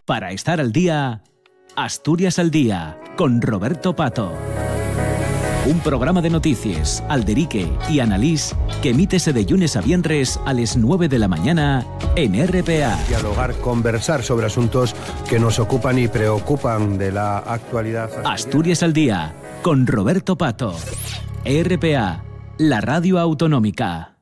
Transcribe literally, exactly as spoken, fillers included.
Para estar al día, Asturias al Día, con Roberto Pato. Un programa de noticias, alderique y analís que emítese de lunes a viernes a las nueve de la mañana en R P A. Dialogar, conversar sobre asuntos que nos ocupan y preocupan de la actualidad. Asturias al Día, con Roberto Pato. R P A, la radio autonómica.